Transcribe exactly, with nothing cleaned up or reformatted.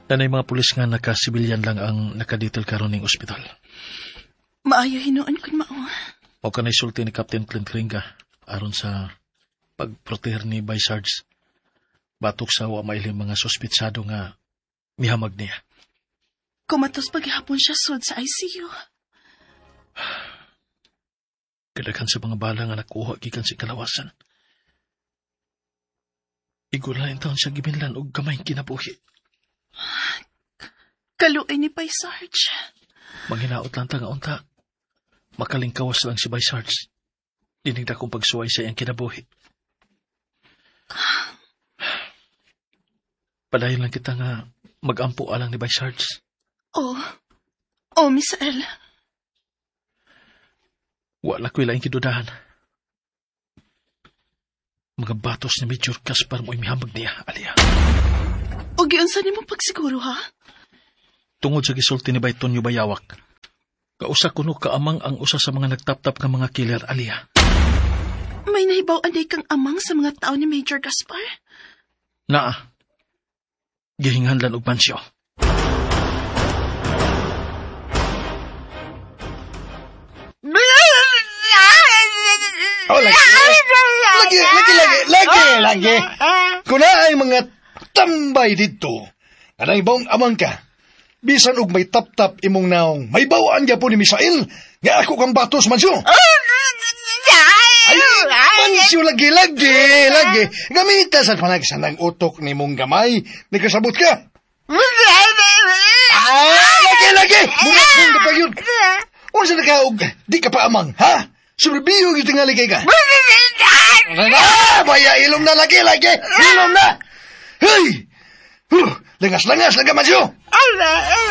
Nanay mga pulis nga nakasibilyan lang ang nakadetail karon ning ospital. Maayo hinuon kun mao. O kanay sulti ni Captain Clint Ringa aron sa pagproteher ni Vice Sarge. Batok sa wa mailin mga suspitsado nga mihamag niya. Kumatos paghapon siya sud sa I C U. Kadaghan sa mga bala nga nakuha gikan si kalawasan. Igulayan taon siya giminlan og gamay kinabuhi. Kaluoy ni Vice Sarge. Manghinaot lang ta nga unta. Makalingkawas lang si Vice Sarge. Dinig na kong pagsuway sa iyang kinabuhi. Padayon lang kita nga mag-ampo alang ni Vice Sarge. Oh. Oh, Miss L. Wala ko ilaing kidudahan. Mga batos ni Major Gaspar mo'y mihamag niya, Alia. O giunsa ni mo pagsiguro, ha? Tungod sa gisulti ni Baytonyo Bayawak, kausa kuno kaamang ang usa sa mga nagtaptap ng mga killer, Alia. May nahibaw anday kang amang sa mga tao ni Major Gaspar? Naa. Gihinganlan og mansyo. Oh, lagi, lagi, lagi, lagi, lagi, lagi. Kung na ay mga tambay dito, anay bawang amang ka, bisan og may tap-tap imong naong, may bawaan niya po ni Misael, nga ako kang batos, Mansyo. Ay, Mansyo, lagi, lagi, lagi. Gamita sa panagsan ng utok ni mong gamay, nagkasabot ka. Ah, lagi, lagi. Mungat mong kapag yun. O sa nakaog, di ka pa amang, ha? Subribiyo yung tingali kay ka. Ah, baya ilom na lagi, lagi. Ilom na. Hey! Huh, langas-langas lang ka, Mansyo.